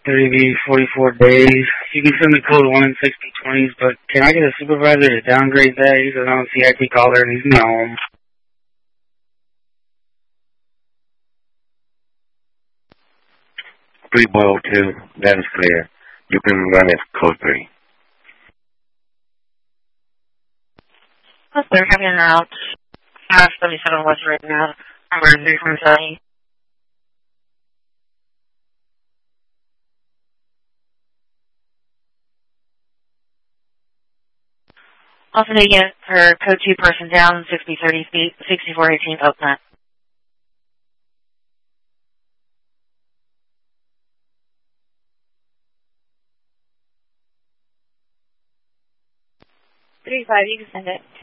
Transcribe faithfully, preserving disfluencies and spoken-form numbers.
thirty forty-four days. You can send me code one in sixty twenties, but can I get a supervisor to downgrade that? He's a non-C I T caller and he's not home. three oh two, that is clear. You can run it code three. They're coming out. five seventy-seven West right now. Emergency from Sunny. Also, they get her code two person down, sixty thirty feet, sixty-four eighteen Oakland. three five, you can send it.